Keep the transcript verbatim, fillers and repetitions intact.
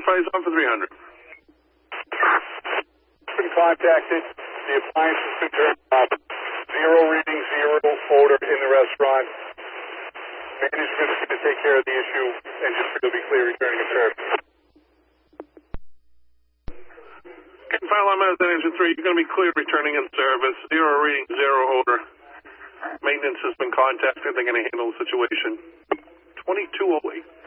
Enterprise on for three hundred. Been contacted. The appliance has been turned off. Zero reading, zero odor in the restaurant. Management's going to take care of the issue and just will be clear returning a service. Getting file on Mazda Engine three, you're going to be clear returning in service. Zero reading, zero odor. Maintenance has been contacted. They're going to handle the situation. twenty-two oh eight.